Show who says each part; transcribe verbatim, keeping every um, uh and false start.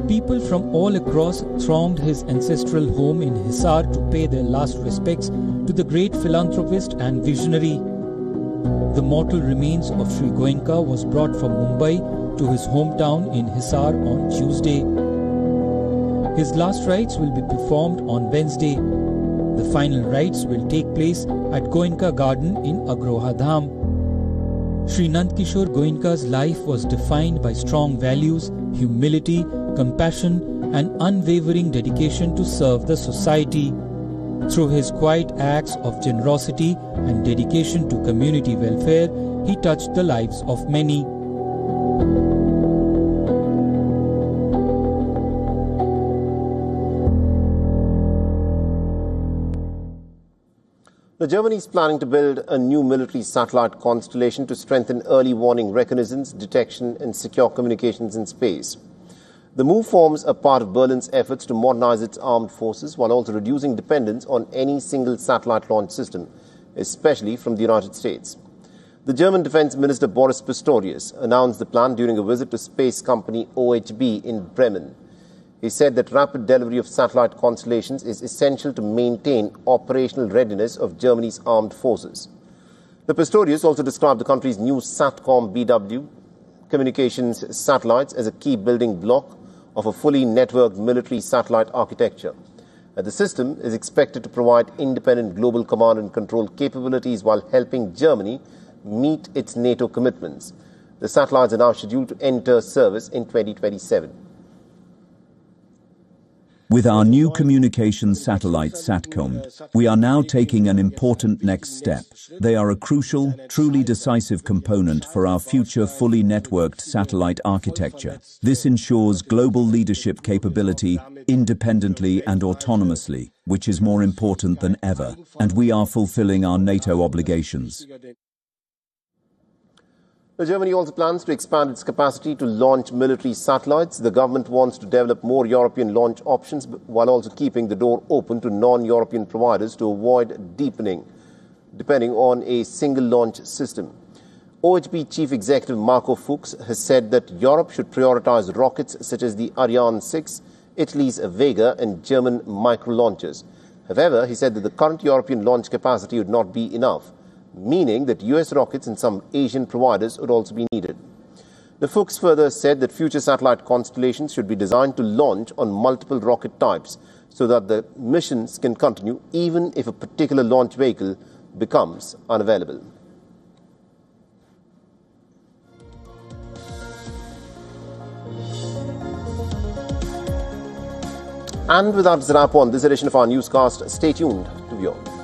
Speaker 1: People from all across thronged his ancestral home in Hisar to pay their last respects to the great philanthropist and visionary. The mortal remains of Sri Goenka was brought from Mumbai to his hometown in Hisar on Tuesday. His last rites will be performed on Wednesday. The final rites will take place at Goenka Garden in Agroha Dham. Sri Nandkishore Goenka's life was defined by strong values, humility, compassion and unwavering dedication to serve the society. Through his quiet acts of generosity and dedication to community welfare, he touched the lives of many.
Speaker 2: Now, Germany is planning to build a new military satellite constellation to strengthen early warning reconnaissance, detection and secure communications in space. The move forms a part of Berlin's efforts to modernize its armed forces while also reducing dependence on any single satellite launch system, especially from the United States. The German Defense Minister Boris Pistorius announced the plan during a visit to space company O H B in Bremen. He said that rapid delivery of satellite constellations is essential to maintain operational readiness of Germany's armed forces. The Pistorius also described the country's new SATCOM B W communications satellites as a key building block of a fully networked military satellite architecture. And the system is expected to provide independent global command and control capabilities while helping Germany meet its NATO commitments. The satellites are now scheduled to enter service in twenty twenty-seven.
Speaker 3: With our new communications satellite SATCOM, we are now taking an important next step. They are a crucial, truly decisive component for our future fully networked satellite architecture. This ensures global leadership capability independently and autonomously, which is more important than ever, and we are fulfilling our NATO obligations.
Speaker 2: Germany also plans to expand its capacity to launch military satellites. The government wants to develop more European launch options while also keeping the door open to non-European providers to avoid deepening, depending on a single launch system. O H B Chief Executive Marco Fuchs has said that Europe should prioritize rockets such as the Ariane six, Italy's Vega and German micro-launchers. However, he said that the current European launch capacity would not be enough, meaning that U S rockets and some Asian providers would also be needed. The Fuchs further said that future satellite constellations should be designed to launch on multiple rocket types so that the missions can continue even if a particular launch vehicle becomes unavailable. And with that, it's a wrap on this edition of our newscast. Stay tuned to Beyond.